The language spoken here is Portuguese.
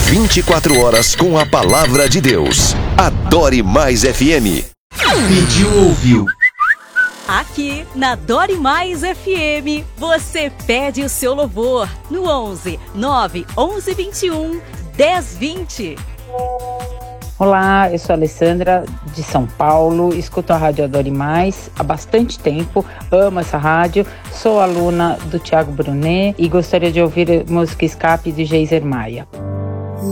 24 horas com a palavra de Deus. Adore Mais FM. Pediu, ouviu. Aqui na Adore Mais FM, você pede o seu louvor no 11 9 11 21 10 20. Olá, eu sou a Alessandra de São Paulo, escuto a Rádio Adore Mais há bastante tempo, amo essa rádio, sou aluna do Thiago Brunet e gostaria de ouvir música Escape de Geiser Maia.